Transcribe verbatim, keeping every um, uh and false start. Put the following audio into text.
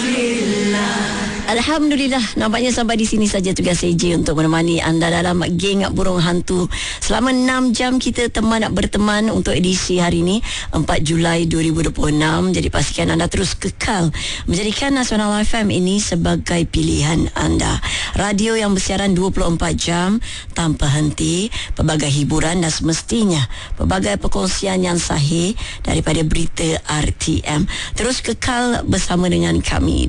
Alhamdulillah, nampaknya sampai di sini saja tugas saya J untuk menemani anda dalam geng burung hantu. Selama enam jam kita teman nak berteman untuk edisi hari ini empat Julai dua ribu dua puluh enam. Jadi pastikan anda terus kekal menjadikan Nasional F M ini sebagai pilihan anda. Radio yang bersiaran dua puluh empat jam tanpa henti, pelbagai hiburan dan semestinya pelbagai perkongsian yang sahih daripada berita R T M. Terus kekal bersama dengan kami.